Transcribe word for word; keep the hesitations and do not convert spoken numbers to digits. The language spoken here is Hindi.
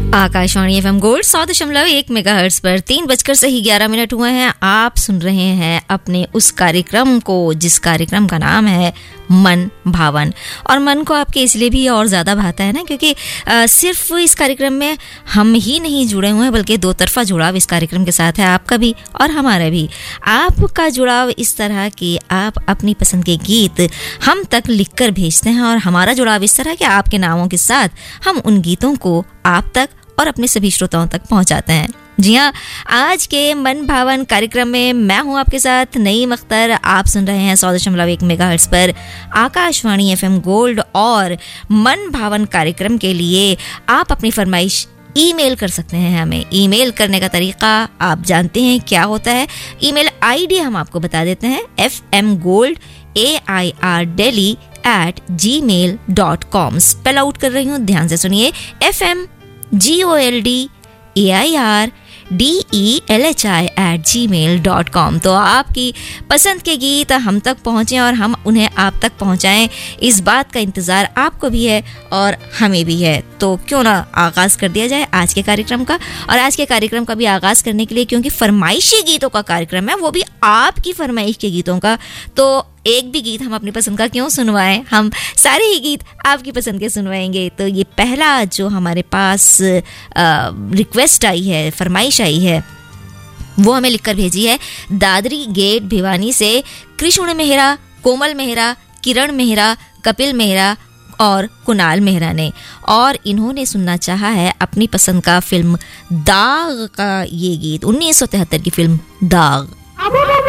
आकाशवाणी एफएम गोल्ड सौ दशमलव एक मेगाहर्ट्ज पर तीन बजकर से ही ग्यारह मिनट हुए हैं। आप सुन रहे हैं अपने उस कार्यक्रम को जिस कार्यक्रम का नाम है मन भावन। और मन को आपके इसलिए भी और ज़्यादा भाता है ना, क्योंकि आ, सिर्फ इस कार्यक्रम में हम ही नहीं जुड़े हुए हैं, बल्कि दो तरफा जुड़ाव इस कार्यक्रम के साथ है, आपका भी और हमारा भी। आपका जुड़ाव इस तरह कि आप अपनी पसंद के गीत हम तक लिखकर भेजते हैं, और हमारा जुड़ाव इस तरह कि आपके नामों के साथ हम उन गीतों को आप तक और अपने सभी श्रोताओं तक पहुंचाते हैं। जी हाँ, आज के मन भावन कार्यक्रम में मैं हूं आपके साथ नईम अख्तर। आप सुन रहे हैं सौ दशमलव एक मेगाहर्ट्ज पर आकाशवाणी एफएम गोल्ड। और मन भावन कार्यक्रम के लिए आप अपनी फरमाइश ईमेल कर सकते हैं हमें। ईमेल करने का तरीका आप जानते हैं क्या होता है। ईमेल आईडी हम आपको बता देते हैं, F M gold A I R daily eight ji mail dot com. Spell out कर रही हूँ, ध्यान से सुनिए, F M G O L D A I R D E L H I eight ji mail dot com. तो आपकी पसंद के गीत हम तक पहुँचें और हम उन्हें आप तक पहुँचाएं, इस बात का इंतज़ार आपको भी है और हमें भी है। तो क्यों ना आगाज़ कर दिया जाए आज के कार्यक्रम का। और आज के कार्यक्रम का भी आगाज़ करने के लिए, क्योंकि फरमाइशी गीतों का कार्यक्रम है, वो भी आपकी फरमाइश के गीतों का, तो एक भी गीत हम अपनी पसंद का क्यों सुनवाएं, हम सारे ही गीत आपकी पसंद के सुनवाएंगे। तो ये पहला जो हमारे पास रिक्वेस्ट आई है, फरमाइश आई है, वो हमें लिखकर भेजी है दादरी गेट भिवानी से कृष्ण मेहरा, कोमल मेहरा, किरण मेहरा, कपिल मेहरा और कुणाल मेहरा ने। और इन्होंने सुनना चाहा है अपनी पसंद का फिल्म दाग का ये गीत, उन्नीस सौ तिहत्तर की फिल्म दाग।